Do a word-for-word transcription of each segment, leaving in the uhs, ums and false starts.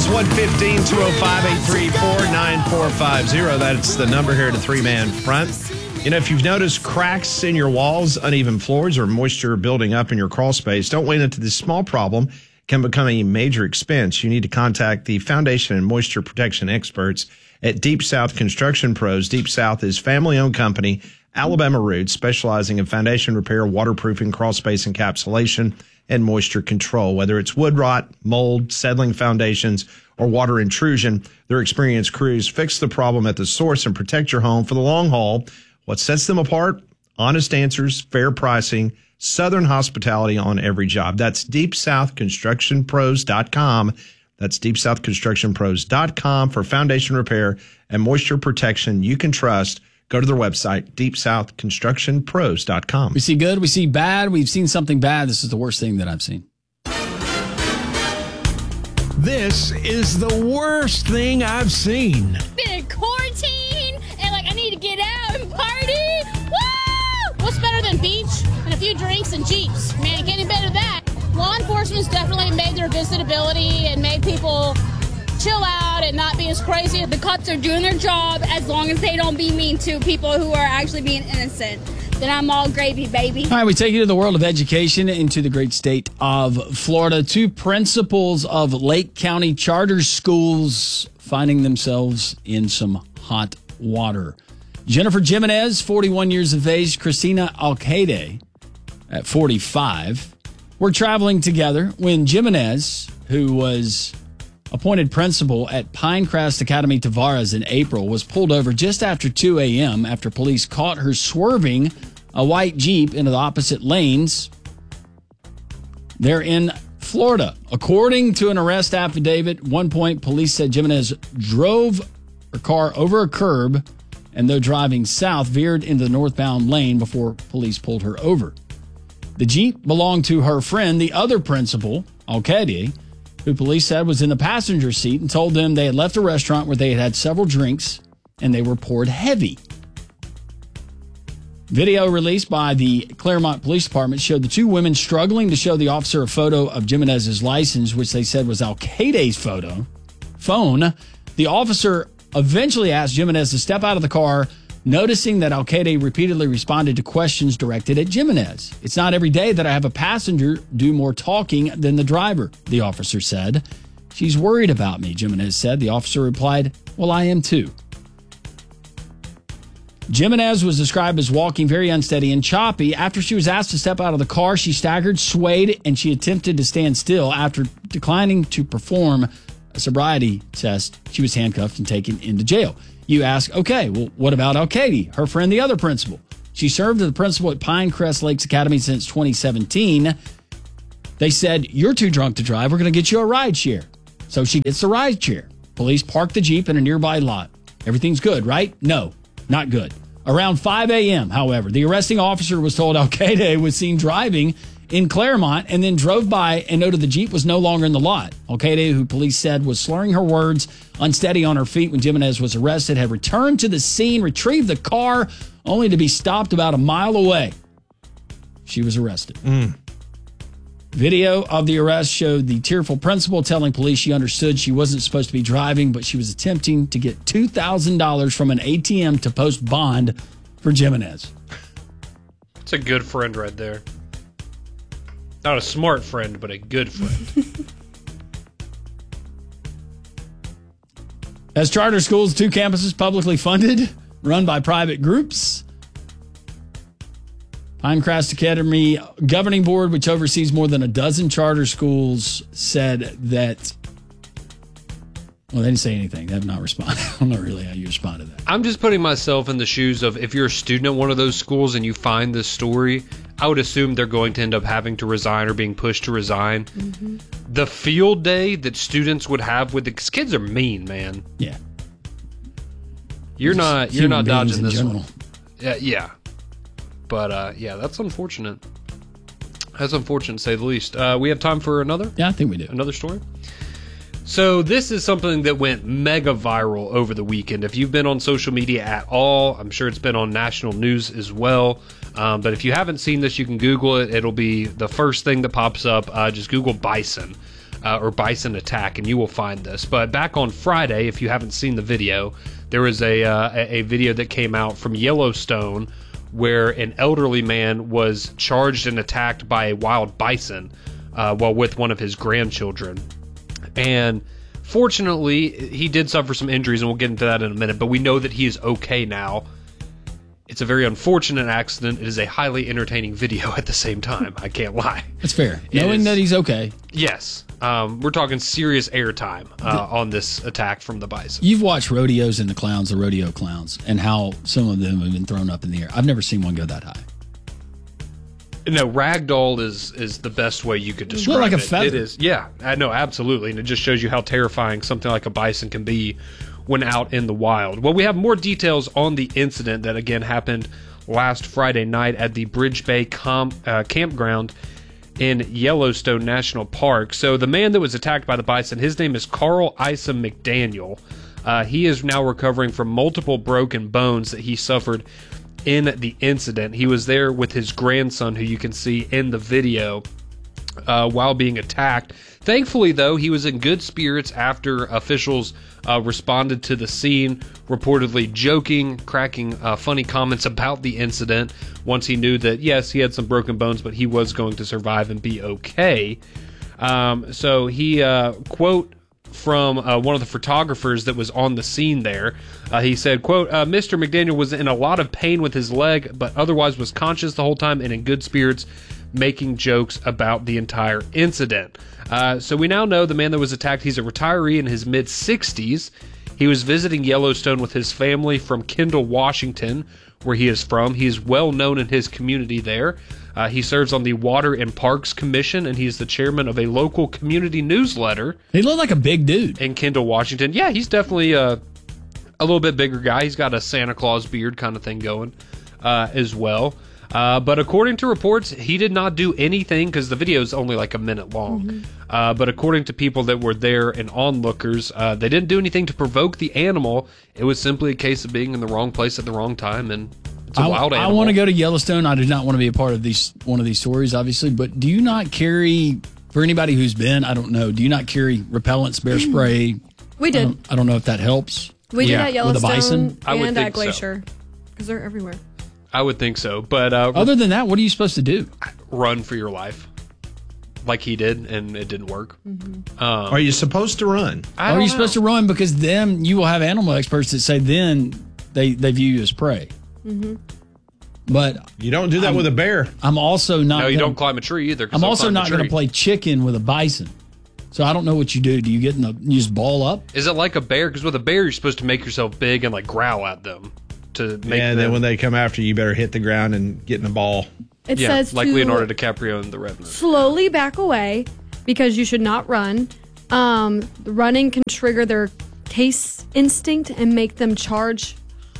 one one five, two oh five, eight three four, nine four five zero. That's the number here to three-man front. You know, if you've noticed cracks in your walls, uneven floors, or moisture building up in your crawl space, don't wait until this small problem can become a major expense. You need to contact the foundation and moisture protection experts at Deep South Construction Pros. Deep South is family-owned company, Alabama roots, specializing in foundation repair, waterproofing, crawl space encapsulation, and moisture control. Whether it's wood rot, mold, settling foundations, or water intrusion, their experienced crews fix the problem at the source and protect your home for the long haul. What sets them apart? Honest answers, fair pricing, Southern hospitality on every job. That's deep south construction pros dot com. That's deep south construction pros dot com for foundation repair and moisture protection you can trust. Go to their website, deep south construction pros dot com. We see good, we see bad. We've seen something bad. This is the worst thing that I've seen. This is the worst thing I've seen. Been in quarantine, and like I need to get out and party. Woo! What's better than beach and a few drinks and Jeeps? Man, getting better than that. Law enforcement's definitely made their visitability and made people chill out and not be as crazy. The cops are doing their job as long as they don't be mean to people who are actually being innocent. Then I'm all gravy, baby. All right, we take you to the world of education, into the great state of Florida. Two principals of Lake County charter schools finding themselves in some hot water. Jennifer Jimenez, forty-one years of age, Christina Alcaide, at forty-five, were traveling together when Jimenez, who was appointed principal at Pinecrest Academy Tavares in April, was pulled over just after two a.m. after police caught her swerving a white Jeep into the opposite lanes. They're in Florida. According to an arrest affidavit, at one point, police said Jimenez drove her car over a curb and, though driving south, veered into the northbound lane before police pulled her over. The Jeep belonged to her friend, the other principal, Alcaide, who police said was in the passenger seat, and told them they had left a restaurant where they had had several drinks and they were poured heavy. Video released by the Claremont Police Department showed the two women struggling to show the officer a photo of Jimenez's license, which they said was Alcaide's photo. Phone. The officer eventually asked Jimenez to step out of the car, noticing that Alcaide repeatedly responded to questions directed at Jimenez. It's not every day that I have a passenger do more talking than the driver, the officer said. She's worried about me, Jimenez said. The officer replied, well, I am too. Jimenez was described as walking very unsteady and choppy. After she was asked to step out of the car, she staggered, swayed, and she attempted to stand still. After declining to perform a sobriety test, she was handcuffed and taken into jail. You ask, okay, well, what about Alcaide, her friend, the other principal? She served as the principal at Pinecrest Lakes Academy since twenty seventeen. They said, you're too drunk to drive. We're going to get you a ride share. So she gets the ride share. Police park the Jeep in a nearby lot. Everything's good, right? No, not good. Around five a.m., however, the arresting officer was told Alcaide was seen driving in Claremont and then drove by and noted the Jeep was no longer in the lot. Alcaide, who police said was slurring her words, unsteady on her feet when Jimenez was arrested, had returned to the scene, retrieved the car, only to be stopped about a mile away. She was arrested. Mm. Video of the arrest showed the tearful principal telling police she understood she wasn't supposed to be driving, but she was attempting to get two thousand dollars from an A T M to post bond for Jimenez. It's a good friend right there. Not a smart friend, but a good friend. As charter schools, two campuses publicly funded, run by private groups. Pinecrest Academy Governing Board, which oversees more than a dozen charter schools, said that, well, they didn't say anything. They have not responded. I don't know really how you respond to that. I'm just putting myself in the shoes of if you're a student at one of those schools and you find this story, I would assume they're going to end up having to resign or being pushed to resign. Mm-hmm. The field day that students would have with the, because kids are mean, man. Yeah. You're Just not, you're not dodging this general. one. Yeah, yeah. But, uh, yeah, that's unfortunate. That's unfortunate, to say the least. Uh, we have time for another? Yeah, I think we do. Another story? So this is something that went mega viral over the weekend. If you've been on social media at all, I'm sure it's been on national news as well. Um, but if you haven't seen this, you can Google it. It'll be the first thing that pops up. Uh, just Google bison. uh, or bison attack, and you will find this. But back on Friday, if you haven't seen the video, there was a uh, a, a video that came out from Yellowstone where an elderly man was charged and attacked by a wild bison uh, while with one of his grandchildren. And fortunately, he did suffer some injuries, and we'll get into that in a minute, but we know that he is okay now. It's a very unfortunate accident. It is a highly entertaining video at the same time. I can't lie. That's fair. It Knowing is- that he's okay. Yes. Um, we're talking serious airtime uh, on this attack from the bison. You've watched rodeos and the clowns, the rodeo clowns, and how some of them have been thrown up in the air. I've never seen one go that high. No, ragdoll is is the best way you could describe like a it. feather. It is, yeah, I know, absolutely, and it just shows you how terrifying something like a bison can be when out in the wild. Well, we have more details on the incident that again happened last Friday night at the Bridge Bay com- uh, campground in Yellowstone National Park. So the man that was attacked by the bison, his name is Carl Isom McDaniel. Uh, he is now recovering from multiple broken bones that he suffered in the incident. He was there with his grandson, who you can see in the video, uh, while being attacked. Thankfully, though, he was in good spirits after officials uh, responded to the scene, reportedly joking, cracking uh, funny comments about the incident once he knew that, yes, he had some broken bones, but he was going to survive and be okay. Um, so he, uh, quote, from uh, one of the photographers that was on the scene there. Uh, he said, quote, uh, Mister McDaniel was in a lot of pain with his leg, but otherwise was conscious the whole time and in good spirits, making jokes about the entire incident. Uh, so we now know the man that was attacked, he's a retiree in his mid-sixties. He was visiting Yellowstone with his family from Kendall, Washington, where he is from. He is well known in his community there. Uh, he serves on the Water and Parks Commission, and he's the chairman of a local community newsletter He looked like a big dude. in Kendall, Washington. Yeah, he's definitely uh, a little bit bigger guy. He's got a Santa Claus beard kind of thing going uh, as well. Uh, but according to reports, he did not do anything, because the video is only like a minute long. Mm-hmm. Uh, but according to people that were there and onlookers, uh, they didn't do anything to provoke the animal. It was simply a case of being in the wrong place at the wrong time, and it's a I, wild I animal. want to go to Yellowstone. I do not want to be a part of these one of these stories, obviously. But do you not carry, for anybody who's been, I don't know, do you not carry repellents, bear spray? We I did. don't, I don't know if that helps. We Yeah. did at With the Yellowstone bison? I would and think at so. Glacier because they're everywhere. I would think so. But uh, Other than that, what are you supposed to do? run for your life, like he did, and it didn't work. Mm-hmm. Um, Are you supposed to run? I Are don't you know. supposed to run? Because then you will have animal experts that say then they, they view you as prey. Mm-hmm. But You don't do that I'm- with a bear. I'm also not. No, you gonna- don't climb a tree either. 'cause I'm they'll also climb the not going to tree. play chicken with a bison. So I don't know what you do. Do you get in the you just ball up? Is it like a bear? Because with a bear, you're supposed to make yourself big and like growl at them to make Yeah, and then them. when they come after you, you better hit the ground and get in the ball. It yeah, says like to Leonardo DiCaprio in The Revenant. slowly back away because you should not run. Um, running can trigger their case instinct and make them charge.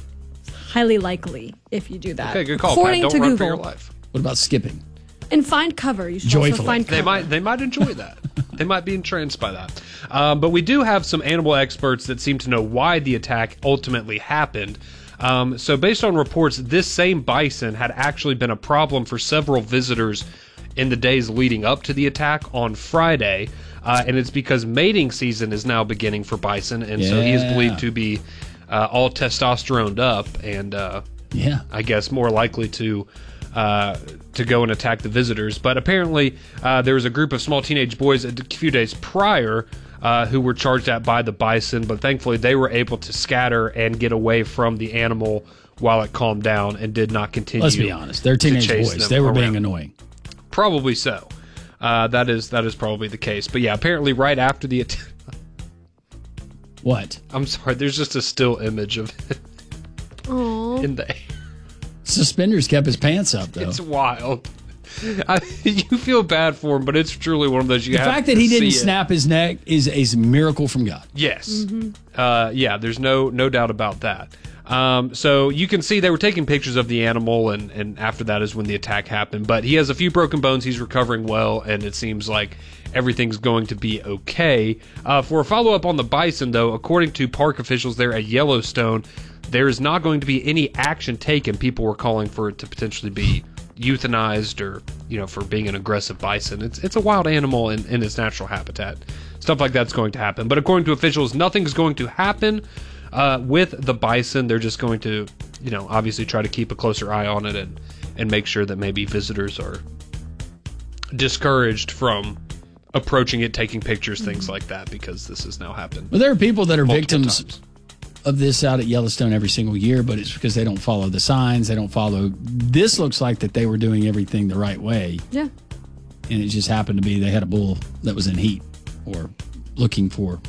Highly likely if you do that. Okay, good call, According Pat. to Don't run Google. for your life. What about skipping? And find cover. You should also Joyfully. find cover. They might they might enjoy that. They might be entranced by that. Um, but we do have some animal experts that seem to know why the attack ultimately happened. Um, so based on reports, this same bison had actually been a problem for several visitors in the days leading up to the attack on Friday. Uh, and it's because mating season is now beginning for bison. And so he is Yeah. believed to be uh, all testosteroned up and uh, Yeah. I guess more likely to uh, to go and attack the visitors. But apparently, uh, there was a group of small teenage boys a few days prior uh, who were charged at by the bison. But thankfully, they were able to scatter and get away from the animal while it calmed down and did not continue. Let's be honest. They're teenage to chase boys. them They were being around. annoying. Probably so. Uh, that is that is probably the case. But yeah, apparently, right after the attack. What? I'm sorry. There's just a still image of it Aw. in the. Suspenders kept his pants up, though. It's wild. I, you feel bad for him, but it's truly one of those you The have fact that to he didn't see it. snap his neck is is a miracle from God. Yes. Uh, yeah, there's no no doubt about that. Um, so you can see they were taking pictures of the animal, and, and after that is when the attack happened. But he has a few broken bones. He's recovering well, and it seems like everything's going to be okay. Uh, for a follow-up on the bison, though, according to park officials there at Yellowstone, there is not going to be any action taken. People were calling for it to potentially be euthanized or, you know, for being an aggressive bison. It's it's a wild animal in, in its natural habitat. Stuff like that's going to happen. But according to officials, nothing's going to happen uh, with the bison. They're just going to, you know, obviously try to keep a closer eye on it and, and make sure that maybe visitors are discouraged from approaching it, taking pictures, things like that, because this has now happened. Well, there are people that are victims times. of this out at Yellowstone every single year, but it's because they don't follow the signs. They don't follow. This looks like that they were doing everything the right way. Yeah. And it just happened to be they had a bull that was in heat or looking for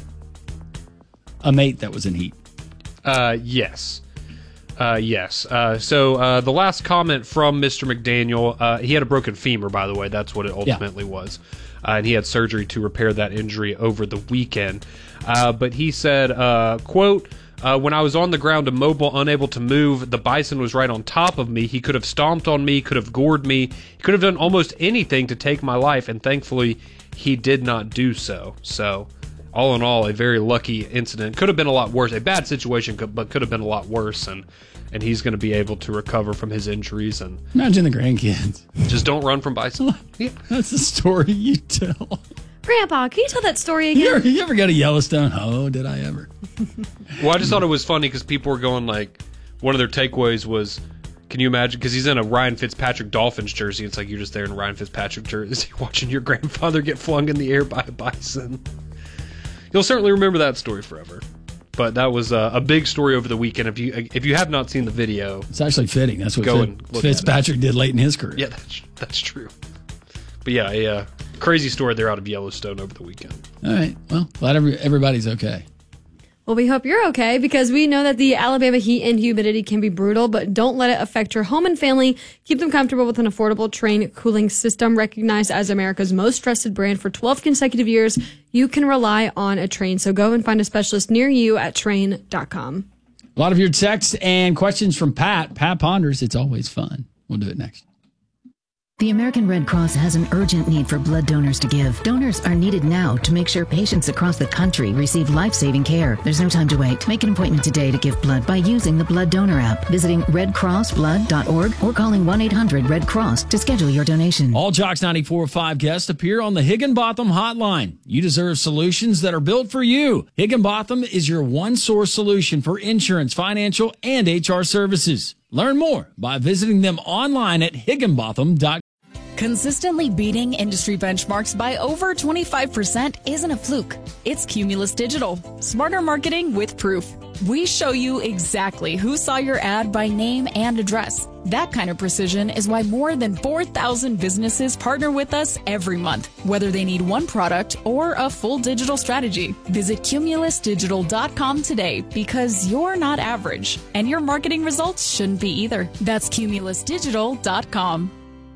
a mate that was in heat. Uh, yes. Uh, yes. Uh, so uh, the last comment from Mister McDaniel, uh, he had a broken femur, by the way. That's what it ultimately yeah. was. Uh, and he had surgery to repair that injury over the weekend. Uh, but he said, uh, quote, uh, when I was on the ground immobile, unable to move, the bison was right on top of me. He could have stomped on me, could have gored me. He could have done almost anything to take my life, and thankfully he did not do so. So all in all, a very lucky incident. Could have been a lot worse. A bad situation, could, but could have been a lot worse. And and he's going to be able to recover from his injuries. And imagine the grandkids. Just don't run from bison. Yeah. That's the story you tell. Grandpa, can you tell that story again? You ever, you ever go to Yellowstone? Oh, did I ever? Well, I just thought it was funny because people were going like, one of their takeaways was, can you imagine? Because he's in a Ryan Fitzpatrick Dolphins jersey. It's like you're just there in a Ryan Fitzpatrick jersey watching your grandfather get flung in the air by a bison. You'll certainly remember that story forever. But that was uh, a big story over the weekend. If you if you have not seen the video, it's actually fitting. That's what go Fit, and look Fitzpatrick did late in his career. Yeah, that's that's true. But yeah, a uh, crazy story there out of Yellowstone over the weekend. All right. Well, glad every, everybody's okay. Well, we hope you're okay because we know that the Alabama heat and humidity can be brutal, but don't let it affect your home and family. Keep them comfortable with an affordable Trane cooling system recognized as America's most trusted brand for twelve consecutive years. You can rely on a Trane, so go and find a specialist near you at Trane dot com. A lot of your texts and questions from Pat. Pat ponders. It's always fun. We'll do it next. The American Red Cross has an urgent need for blood donors to give. Donors are needed now to make sure patients across the country receive life-saving care. There's no time to wait. Make an appointment today to give blood by using the Blood Donor app, visiting red cross blood dot org or calling one eight hundred red cross to schedule your donation. All Jocks ninety-four point five guests appear on the Higginbotham Hotline. You deserve solutions that are built for you. Higginbotham is your one-source solution for insurance, financial, and H R services. Learn more by visiting them online at higginbotham dot com. Consistently beating industry benchmarks by over twenty-five percent isn't a fluke. It's Cumulus Digital. Smarter marketing with proof. We show you exactly who saw your ad by name and address. That kind of precision is why more than four thousand businesses partner with us every month, whether they need one product or a full digital strategy. Visit cumulus digital dot com today because you're not average, and your marketing results shouldn't be either. That's cumulus digital dot com.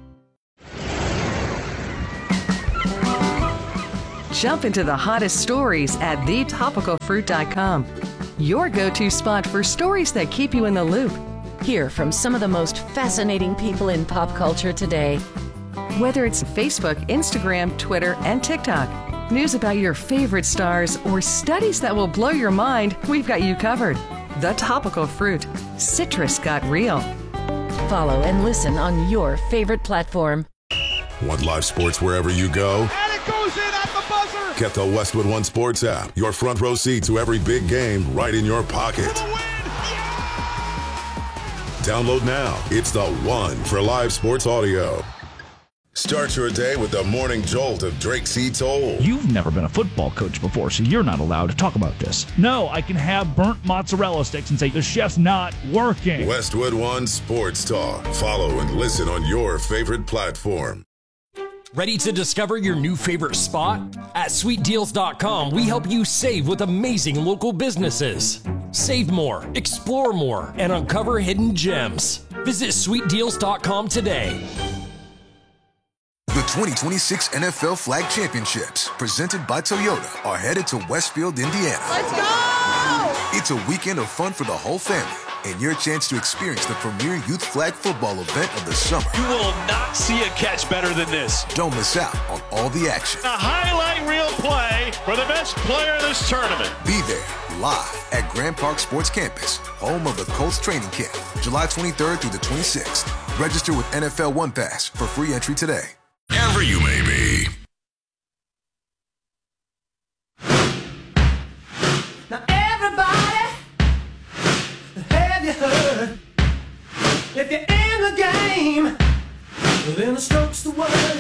Jump into the hottest stories at the topical fruit dot com. Your go-to spot for stories that keep you in the loop. Hear from some of the most fascinating people in pop culture today. Whether it's Facebook, Instagram, Twitter, and TikTok, news about your favorite stars, or studies that will blow your mind, we've got you covered. The Topical Fruit. Citrus got real. Follow and listen on your favorite platform. Want live sports wherever you go? And it goes in at the buzzer! Get the Westwood One Sports app. Your front row seat to every big game right in your pocket. For the win! Yeah! Download now. It's the one for live sports audio. Start your day with the morning jolt of Drake C. Toll. You've never been a football coach before, so you're not allowed to talk about this. No, I can have burnt mozzarella sticks and say the chef's not working. Westwood One Sports Talk. Follow and listen on your favorite platform. Ready to discover your new favorite spot? At sweet deals dot com, we help you save with amazing local businesses. Save more, explore more, and uncover hidden gems. Visit sweet deals dot com today. The twenty twenty-six N F L Flag Championships, presented by Toyota, are headed to Westfield, Indiana. Let's go! It's a weekend of fun for the whole family, and your chance to experience the premier youth flag football event of the summer. You will not see a catch better than this. Don't miss out on all the action. A highlight reel play for the best player in this tournament. Be there, live at Grand Park Sports Campus, home of the Colts training camp, July twenty-third through the twenty-sixth. Register with N F L One Pass for free entry today. Wherever you may be. Now everybody, have you heard? If you're in the game, then the stroke's the word.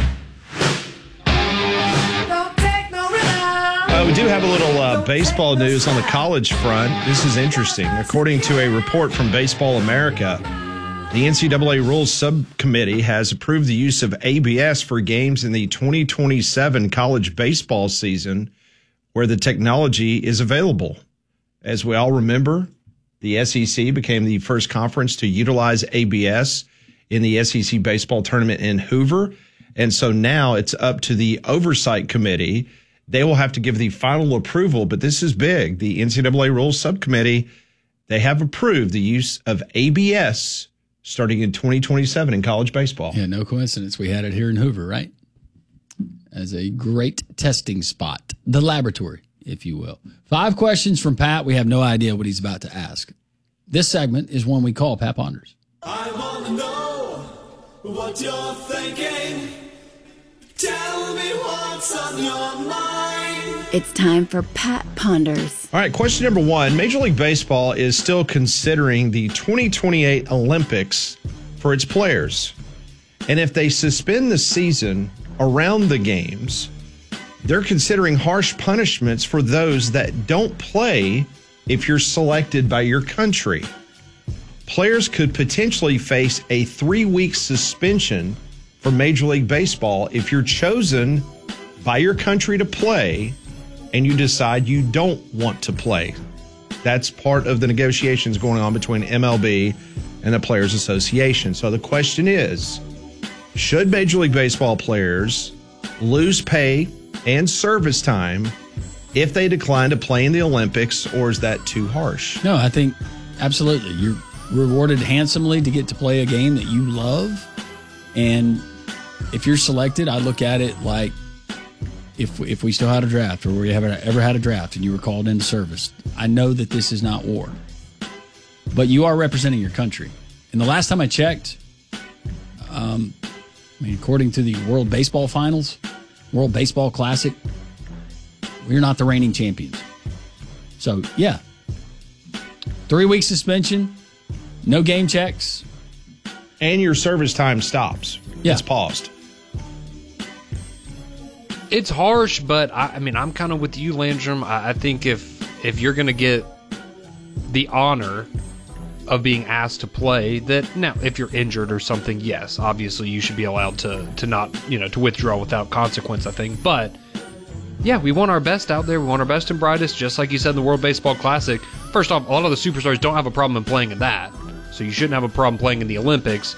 Don't take no rhythm. Uh, we do have a little uh, baseball news on the college front. This is interesting. According to a report from Baseball America, the N C double A Rules Subcommittee has approved the use of A B S for games in the twenty twenty-seven college baseball season where the technology is available. As we all remember, the S E C became the first conference to utilize A B S in the S E C baseball tournament in Hoover. And so now it's up to the Oversight Committee. They will have to give the final approval, but this is big. The N C double A Rules Subcommittee, they have approved the use of A B S starting in twenty twenty-seven in college baseball. Yeah, no coincidence. We had it here in Hoover, right? As a great testing spot. The laboratory, if you will. Five questions from Pat. We have no idea what he's about to ask. This segment is one we call Pat Ponders. I want to know what you're thinking. Tell me what's on your mind. It's time for Pat Ponders. All right, question number one. Major League Baseball is still considering the twenty twenty-eight Olympics for its players. And if they suspend the season around the games, they're considering harsh punishments for those that don't play if you're selected by your country. Players could potentially face a three-week suspension from Major League Baseball if you're chosen by your country to play and you decide you don't want to play. That's part of the negotiations going on between M L B and the Players Association. So the question is, should Major League Baseball players lose pay and service time if they decline to play in the Olympics, or is that too harsh? No, I think absolutely. You're rewarded handsomely to get to play a game that you love. And if you're selected, I look at it like if if we still had a draft, or we haven't ever had a draft and you were called into service, I know that this is not war. But you are representing your country. And the last time I checked, um, I mean, according to the World Baseball Finals, World Baseball Classic, we're not the reigning champions. So, yeah. Three-week suspension, no game checks. And your service time stops. Yeah. It's paused. It's harsh, but I, I mean, I'm kind of with you, Landrum. I, I think if if you're going to get the honor of being asked to play, that now if you're injured or something, yes, obviously you should be allowed to to not, you know, to withdraw without consequence, I think. But yeah, we want our best out there. We want our best and brightest, just like you said in the World Baseball Classic. First off, a lot of the superstars don't have a problem in playing in that, so you shouldn't have a problem playing in the Olympics.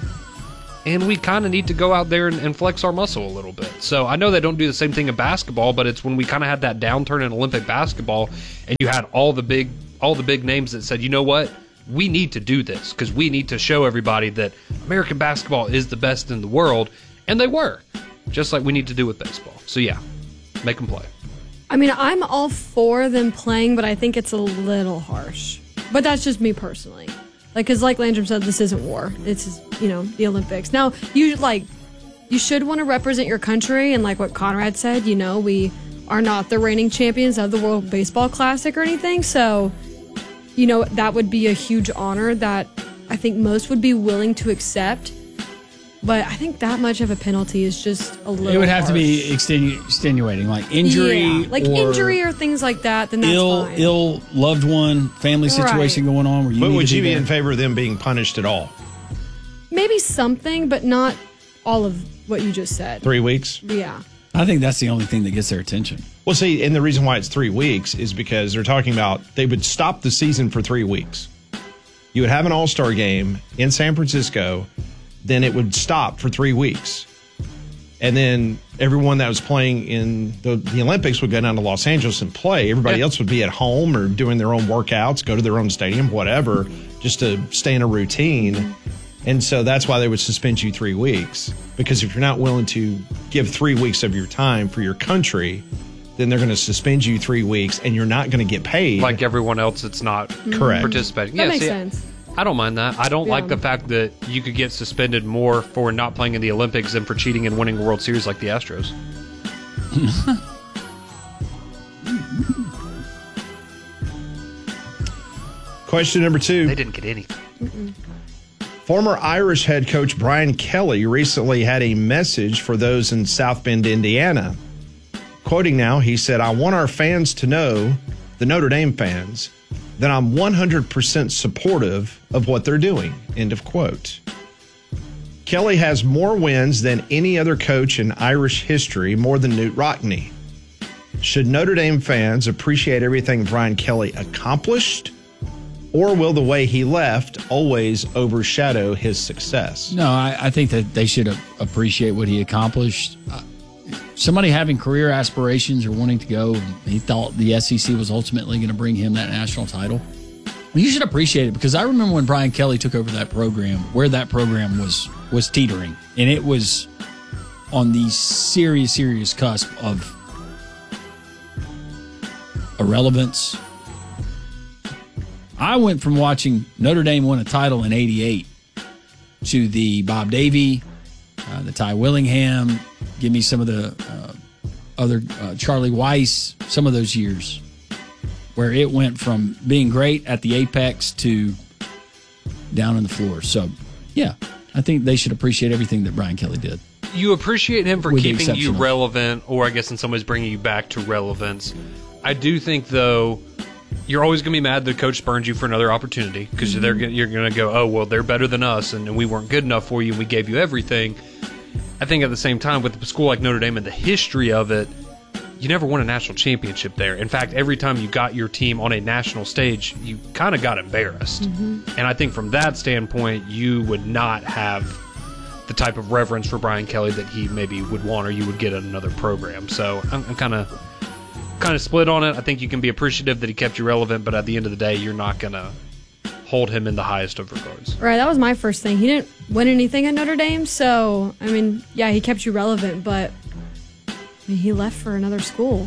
And we kind of need to go out there and, and flex our muscle a little bit. So I know they don't do the same thing in basketball, but it's when we kind of had that downturn in Olympic basketball, and you had all the big all the big names that said, you know what, we need to do this because we need to show everybody that American basketball is the best in the world, and they were, just like we need to do with baseball. So yeah, make them play. I mean, I'm all for them playing, but I think it's a little harsh. But that's just me personally. Like, because like Landrum said, this isn't war. This is, you know, the Olympics. Now, you like, you should want to represent your country, and like what Conrad said, you know, we are not the reigning champions of the World Baseball Classic or anything. So, you know, that would be a huge honor that I think most would be willing to accept. But I think that much of a penalty is just a little. It would have harsh. to be extenu- extenuating, like injury, yeah, like or injury or things like that. Then that's ill, fine. ill loved one, family situation Right. going on. Where you But need would to you be there. in favor of them being punished at all? Maybe something, but not all of what you just said. Three weeks? Yeah. I think that's the only thing that gets their attention. Well, see, and the reason why it's three weeks is because they're talking about they would stop the season for three weeks. You would have an all-star game in San Francisco, then it would stop for three weeks. And then everyone that was playing in the, the Olympics would go down to Los Angeles and play. Everybody Yeah. else would be at home or doing their own workouts, go to their own stadium, whatever, just to stay in a routine. And so that's why they would suspend you three weeks. Because if you're not willing to give three weeks of your time for your country, then they're going to suspend you three weeks and you're not going to get paid. Like everyone else that's not Correct. participating. That yeah, makes see, sense. I don't mind that. I don't Yeah. like the fact that you could get suspended more for not playing in the Olympics than for cheating and winning a World Series like the Astros. Question number two. They didn't get anything. Former Irish head coach Brian Kelly recently had a message for those in South Bend, Indiana. Quoting now, he said, "I want our fans to know, the Notre Dame fans, that I'm one hundred percent supportive of what they're doing." End of quote. Kelly has more wins than any other coach in Irish history, more than Knute Rockne. Should Notre Dame fans appreciate everything Brian Kelly accomplished, or will the way he left always overshadow his success? No, I, I think that they should a- appreciate what he accomplished. Uh, somebody having career aspirations or wanting to go, he thought the S E C was ultimately going to bring him that national title. Well, you should appreciate it, because I remember when Brian Kelly took over that program, where that program was was teetering, and it was on the serious, serious cusp of irrelevance. I went from watching Notre Dame win a title in eighty-eight to the Bob Davie, uh, the Ty Willingham, give me some of the uh, other, uh, Charlie Weiss, some of those years where it went from being great at the apex to down on the floor. So, yeah, I think they should appreciate everything that Brian Kelly did. You appreciate him for With the keeping you exception of- relevant, or I guess in some ways bringing you back to relevance. I do think, though, you're always going to be mad the coach spurned you for another opportunity, because Mm-hmm. they're gonna- you're going to go, oh, well, they're better than us, and, and we weren't good enough for you, and we gave you everything. I think at the same time, with a school like Notre Dame and the history of it, you never won a national championship there. In fact, every time you got your team on a national stage, you kind of got embarrassed. Mm-hmm. And I think from that standpoint, you would not have the type of reverence for Brian Kelly that he maybe would want, or you would get at another program. So I'm, I'm kind of kind of split on it. I think you can be appreciative that he kept you relevant, but at the end of the day, you're not going to hold him in the highest of regards. Right, that was my first thing. He didn't win anything at Notre Dame, so, I mean, yeah, he kept you relevant, but I mean, he left for another school.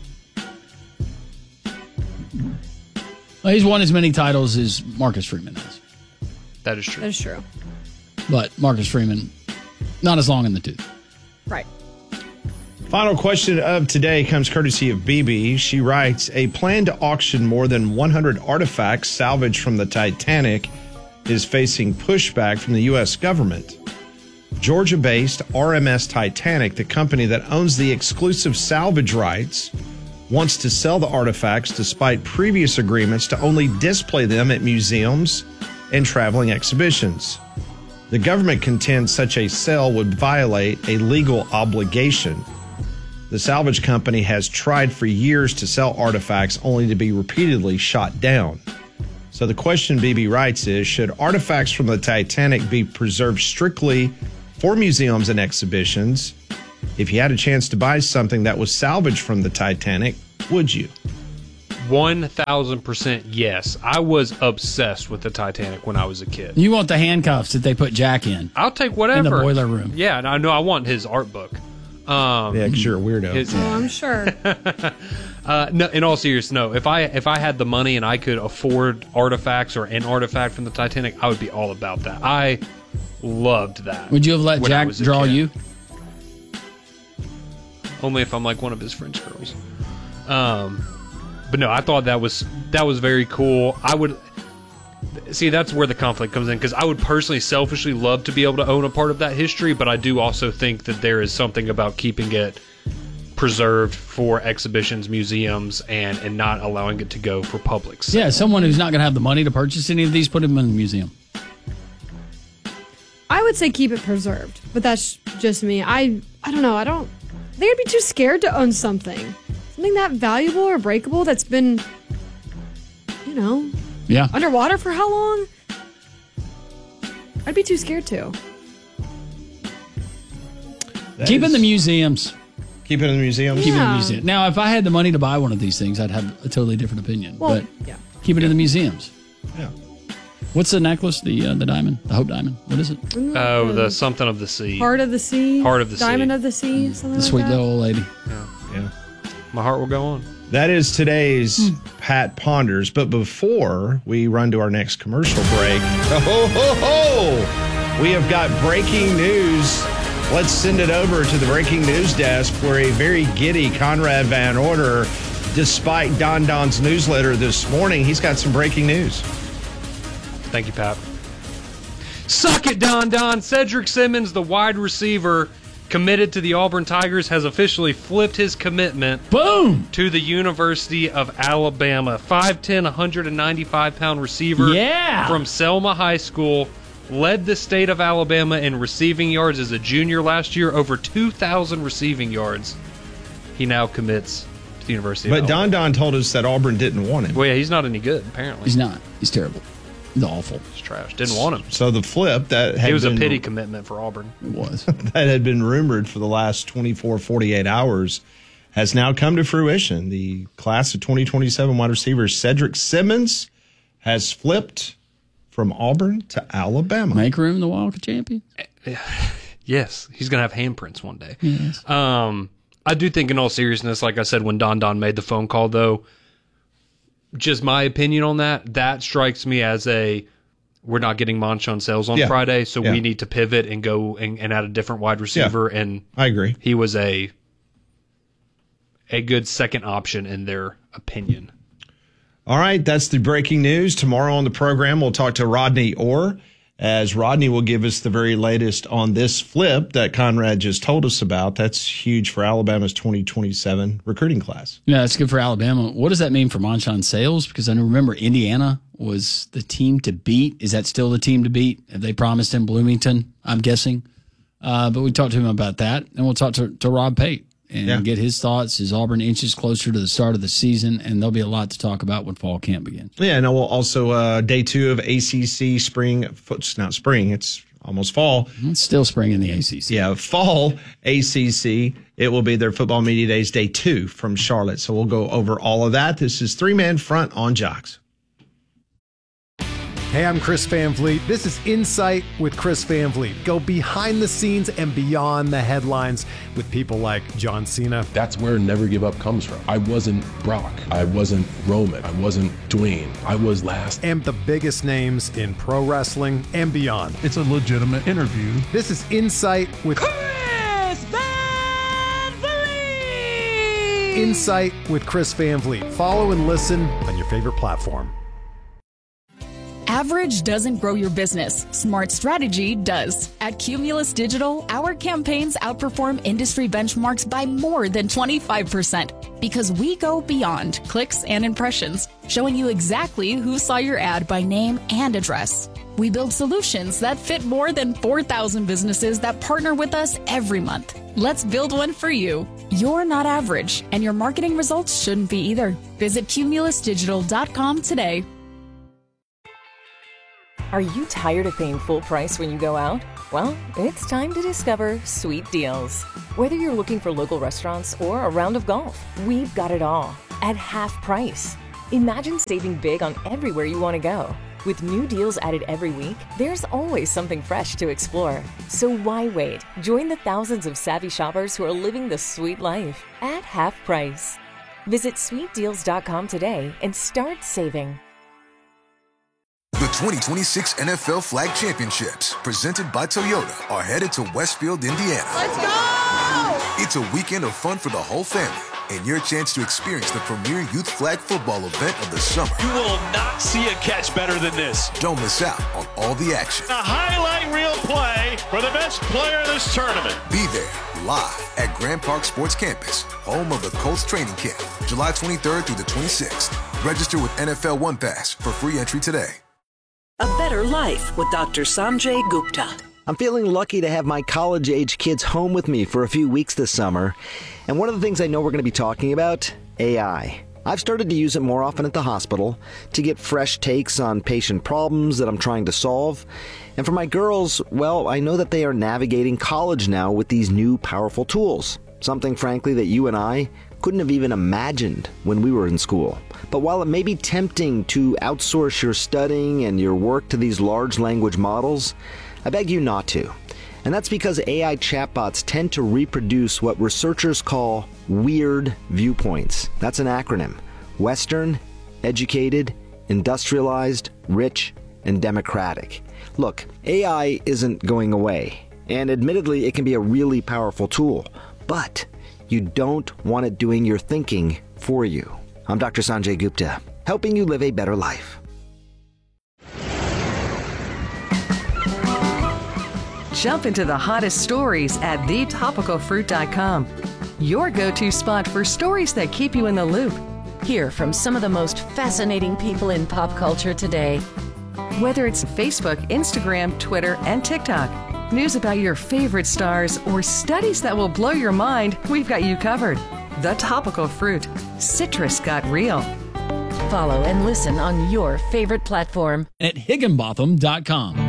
Well, he's won as many titles as Marcus Freeman has. That is true. That is true. But Marcus Freeman, not as long in the tooth. Right. Final question of today comes courtesy of B B. She writes, a plan to auction more than one hundred artifacts salvaged from the Titanic is facing pushback from the U S government. Georgia-based R M S Titanic, the company that owns the exclusive salvage rights, wants to sell the artifacts despite previous agreements to only display them at museums and traveling exhibitions. The government contends such a sale would violate a legal obligation. The salvage company has tried for years to sell artifacts only to be repeatedly shot down. So the question B B writes is, should artifacts from the Titanic be preserved strictly for museums and exhibitions? If you had a chance to buy something that was salvaged from the Titanic, would you? one thousand percent yes. I was obsessed with the Titanic when I was a kid. You want the handcuffs that they put Jack in. I'll take whatever. In the boiler room. Yeah, and I know I want his art book. Um, yeah, because you're a weirdo. his- Oh, I'm sure. uh, no, in all seriousness, no. If I if I had the money and I could afford artifacts or an artifact from the Titanic, I would be all about that. I loved that. Would you have let when I Jack was a draw kid. you? Only if I'm like one of his French girls. Um, but no, I thought that was that was very cool. I would see that's where the conflict comes in, because I would personally, selfishly love to be able to own a part of that history, but I do also think that there is something about keeping it preserved for exhibitions, museums, and and not allowing it to go for public sale. Yeah, someone who's not going to have the money to purchase any of these, put them in the museum. I would say keep it preserved, but that's just me. I I don't know. I don't I think I'd be too scared to own something. Something that valuable or breakable that's been, you know, Yeah. underwater for how long? I'd be too scared to. Keep it in the museums. Keep it in the museums? Keep it in the Yeah. museum. Now, if I had the money to buy one of these things, I'd have a totally different opinion. Well, but yeah. keep it in the museums. Yeah. What's the necklace? The uh, the diamond? The Hope Diamond? What is it? Oh, the something of the sea. Heart of the Sea. Heart of the Sea. Diamond of the Sea. Something The like sweet that. little old lady. Yeah. Yeah. My heart will go on. That is today's Pat Ponders. But before we run to our next commercial break, ho, ho, ho, we have got breaking news. Let's send it over to the breaking news desk where a very giddy Conrad Van Order, despite Don Don's newsletter this morning, he's got some breaking news. Thank you, Pat. Suck it, Don Don. Cedric Simmons, the wide receiver committed to the Auburn Tigers, has officially flipped his commitment Boom! to the University of Alabama. five ten, one ninety-five pound receiver Yeah! from Selma High School. Led the state of Alabama in receiving yards as a junior last year, over two thousand receiving yards. He now commits to the University of But Alabama. Don Don told us that Auburn didn't want him. Well, yeah, he's not any good, apparently. He's not. He's terrible. He's awful. He's trash. Didn't want him. So the flip that had He was been, a pity commitment for Auburn. It was. that had been rumored for the last twenty-four, forty-eight hours has now come to fruition. The class of twenty twenty-seven wide receiver Cedric Simmons has flipped from Auburn to Alabama. Make room in the Wildcat champion. Yes, he's going to have handprints one day. Yes. Um, I do think, in all seriousness, like I said, when Don Don made the phone call, though, just my opinion on that, that strikes me as a, we're not getting Monshon Sales on Yeah. Friday, so Yeah. we need to pivot and go and, and add a different wide receiver. And I agree. He was a a good second option in their opinion. All right, that's the breaking news. Tomorrow on the program, we'll talk to Rodney Orr, as Rodney will give us the very latest on this flip that Conrad just told us about. That's huge for Alabama's twenty twenty-seven recruiting class. Yeah, that's good for Alabama. What does that mean for Monshon Sales? Because I remember Indiana was the team to beat. Is that still the team to beat? Have they promised him Bloomington? I'm guessing. Uh, but we talked to him about that, and we'll talk to, to Rob Pate and Yeah. get his thoughts as Auburn inches closer to the start of the season, and there'll be a lot to talk about when fall camp begins. Yeah, and we'll also uh, day two of A C C spring. It's not spring; it's almost fall. It's still spring in the A C C. Yeah, fall A C C. It will be their football media days day two from Charlotte. So we'll go over all of that. This is Three Man Front on Jocks. Hey, I'm Chris Van Vliet. This is Insight with Chris Van Vliet. Go behind the scenes and beyond the headlines with people like John Cena. That's where Never Give Up comes from. I wasn't Brock. I wasn't Roman. I wasn't Dwayne. I was last. And the biggest names in pro wrestling and beyond. It's a legitimate interview. This is Insight with Chris Van Vliet! Insight with Chris Van Vliet. Follow and listen on your favorite platform. Average doesn't grow your business. Smart strategy does. At Cumulus Digital, our campaigns outperform industry benchmarks by more than twenty-five percent because we go beyond clicks and impressions, showing you exactly who saw your ad by name and address. We build solutions that fit more than four thousand businesses that partner with us every month. Let's build one for you. You're not average, and your marketing results shouldn't be either. Visit cumulus digital dot com today. Are you tired of paying full price when you go out? Well, it's time to discover Sweet Deals. Whether you're looking for local restaurants or a round of golf, we've got it all at half price. Imagine saving big on everywhere you want to go. With new deals added every week, there's always something fresh to explore. So why wait? Join the thousands of savvy shoppers who are living the sweet life at half price. Visit sweet deals dot com today and start saving. The twenty twenty-six N F L Flag Championships, presented by Toyota, are headed to Westfield, Indiana. Let's go! It's a weekend of fun for the whole family and your chance to experience the premier youth flag football event of the summer. You will not see a catch better than this. Don't miss out on all the action. A highlight reel play for the best player of this tournament. Be there live at Grand Park Sports Campus, home of the Colts training camp, July twenty-third through the twenty-sixth. Register with N F L One Pass for free entry today. A better life with Doctor Sanjay Gupta. I'm feeling lucky to have my college-age kids home with me for a few weeks this summer. And one of the things I know we're going to be talking about, A I. I've started to use it more often at the hospital to get fresh takes on patient problems that I'm trying to solve. And for my girls, well, I know that they are navigating college now with these new powerful tools. Something, frankly, that you and I couldn't have even imagined when we were in school. But while it may be tempting to outsource your studying and your work to these large language models, I beg you not to. And that's because A I chatbots tend to reproduce what researchers call weird viewpoints. That's an acronym. Western, educated, industrialized, rich, and democratic. Look, A I isn't going away, and admittedly, it can be a really powerful tool, but you don't want it doing your thinking for you. I'm Doctor Sanjay Gupta, helping you live a better life. Jump into the hottest stories at the topical fruit dot com. Your go-to spot for stories that keep you in the loop. Hear from some of the most fascinating people in pop culture today. Whether it's Facebook, Instagram, Twitter, and TikTok, news about your favorite stars, or studies that will blow your mind, we've got you covered. The Topical Fruit. Citrus got real. Follow and listen on your favorite platform at higginbotham dot com.